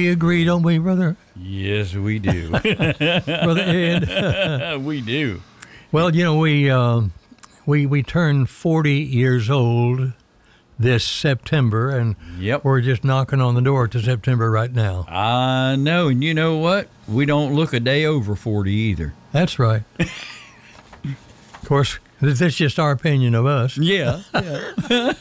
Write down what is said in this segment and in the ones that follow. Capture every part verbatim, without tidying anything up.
we agree, don't we, brother? Yes, we do. Brother Ed. We do. Well, you know, we uh, we we turned forty years old this September, and Yep. we're just knocking on the door to September right now. I know, and you know what? We don't look a day over forty either. That's right. Of course, this is just our opinion of us. Yeah. yeah.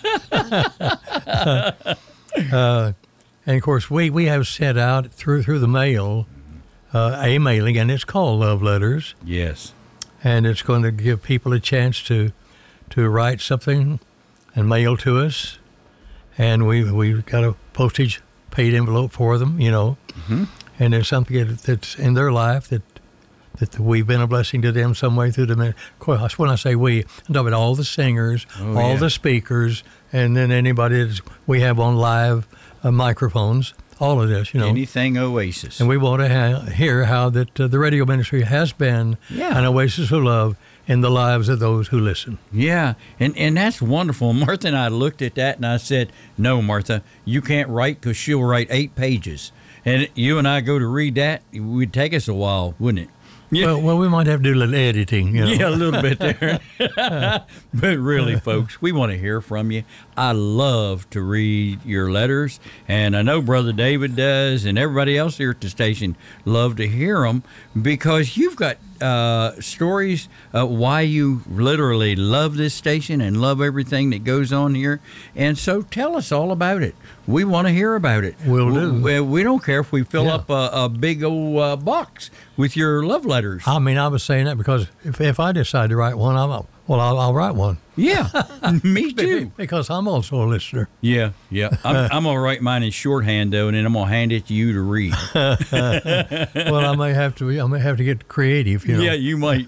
Uh, and of course, we, we have set out through through the mail uh, a mailing, and it's called Love Letters, Yes. and it's going to give people a chance to to write something and mail to us, and we we've got a postage paid envelope for them, you know, Mm-hmm. and there's something that's in their life that that we've been a blessing to them some way through the. Of course, when I say we, I'm talking about all the singers, Oh, all yeah. the speakers, and then anybody that we have on live uh, microphones. All of this, you know. Anything Oasis. And we want to ha- hear how that uh, the radio ministry has been Yeah. an oasis of love in the lives of those who listen. Yeah, and, and that's wonderful. Martha and I looked at that and I said, no, Martha, you can't write because she'll write eight pages. And you and I go to read that, it would take us a while, wouldn't it? Yeah. Well, well, we might have to do a little editing, you know. Yeah, a little bit there. But really, folks, we want to hear from you. I love to read your letters, and I know Brother David does, and everybody else here at the station love to hear them because you've got uh, stories uh, why you literally love this station and love everything that goes on here. And so tell us all about it. We want to hear about it. Will do. We, we don't care if we fill Yeah. up a, a big old uh, box with your love letters. I mean, I was saying that because if, if I decide to write one, I'm well, I'll, I'll write one. Yeah, me too. Because I'm also a listener. Yeah, yeah. I'm, I'm going to write mine in shorthand, though, and then I'm going to hand it to you to read. Well, I may have to be, I may have to get creative, you know. Yeah, you might.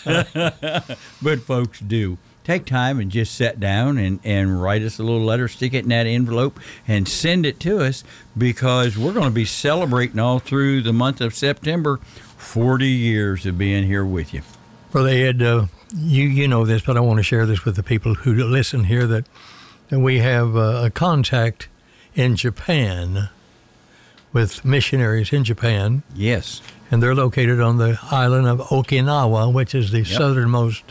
But folks do. Take time and just sit down and, and write us a little letter, stick it in that envelope, and send it to us because we're going to be celebrating all through the month of September forty years of being here with you. Brother Ed, uh, you you know this, but I want to share this with the people who listen here that, that we have uh, a contact in Japan with missionaries in Japan, Yes. and they're located on the island of Okinawa, which is the Yep. southernmost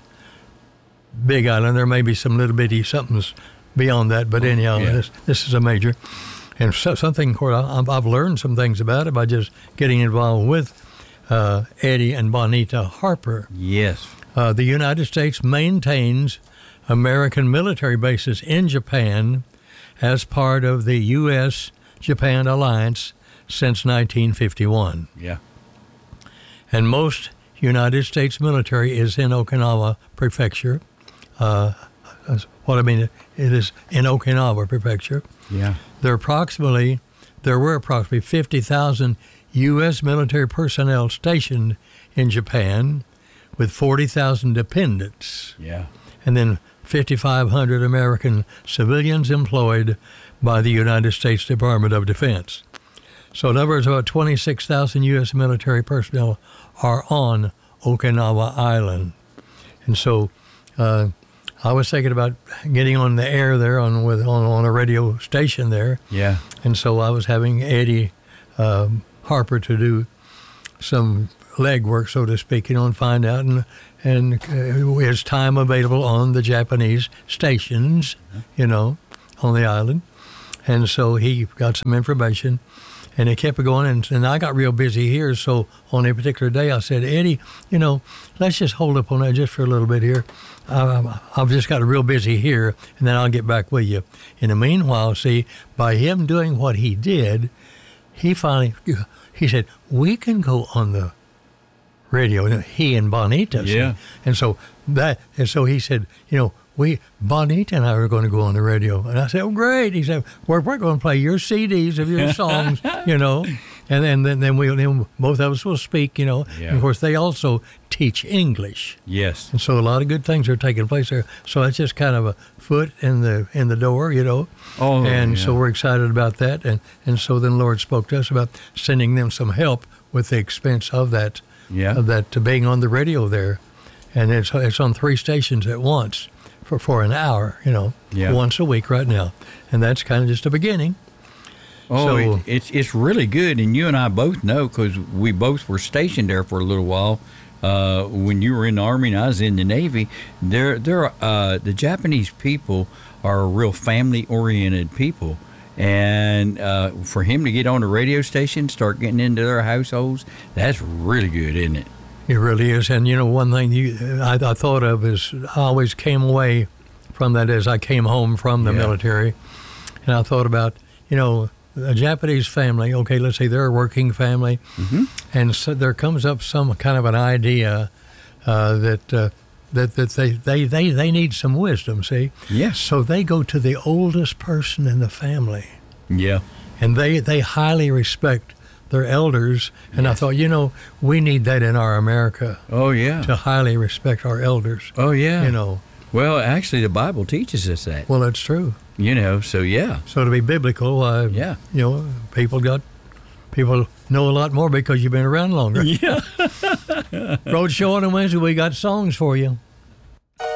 big island. There may be some little bitty somethings beyond that, but anyhow, yeah. this, this is a major. And so, something, of course, I- I've learned some things about it by just getting involved with uh, Eddie and Bonita Harper. Yes. Uh, the United States maintains American military bases in Japan as part of the U S Japan alliance since nineteen fifty-one. Yeah. And most United States military is in Okinawa Prefecture. Uh, that's what I mean, it is in Okinawa Prefecture. Yeah. There are approximately, there were approximately fifty thousand U S military personnel stationed in Japan, with forty thousand dependents, Yeah. and then fifty-five hundred American civilians employed by the United States Department of Defense. So in other words, about twenty-six thousand U S military personnel are on Okinawa Island. And so uh, I was thinking about getting on the air there on with on, on a radio station there. Yeah. And so I was having Eddie um, Harper to do some legwork, so to speak, you know, and find out, and and uh, his time available on the Japanese stations, you know, on the island. And so he got some information, and it kept going, and, and I got real busy here, so on a particular day I said, Eddie, you know, let's just hold up on that just for a little bit here. Uh, I've just got real busy here, and then I'll get back with you. In the meanwhile, see, by him doing what he did, he finally, he said, we can go on the radio, he and Bonita. see? Yeah. And so that, and so he said, you know, we, Bonita and I are going to go on the radio. And I said, oh, great. He said, we're, we're going to play your C Ds of your songs, you know. And then, then, then, we, then both of us will speak, you know. Yeah. And of course, they also teach English. Yes. And so a lot of good things are taking place there. So that's just kind of a foot in the in the door, you know. Oh, and yeah. so we're excited about that. And, and so then the Lord spoke to us about sending them some help with the expense of that, Yeah. of that to being on the radio there. And it's it's on three stations at once for, for an hour, you know, Yeah. once a week right now. And that's kind of just a beginning. Oh, So- it, it's it's really good, and you and I both know because we both were stationed there for a little while. Uh, when you were in the Army and I was in the Navy, they're, they're, uh, the Japanese people are a real family-oriented people. And uh, for him to get on the radio station, start getting into their households, that's really good, isn't it? It really is. And, you know, one thing you, I, I thought of is I always came away from that as I came home from the Yeah. military. And I thought about, you know, a Japanese family, okay, let's say they're a working family. Mm-hmm. And so there comes up some kind of an idea uh, that, uh, that that they, they, they, they need some wisdom, see? Yes. So they go to the oldest person in the family. Yeah. And they, they highly respect their elders. And I thought, you know, we need that in our America, Oh, yeah. to highly respect our elders. Oh, yeah. You know, Well, actually, the Bible teaches us that. well, that's true. You know, so yeah. So to be biblical, uh, Yeah. you know, people got people know a lot more because you've been around longer. Yeah. Road show on a Wednesday, we got songs for you.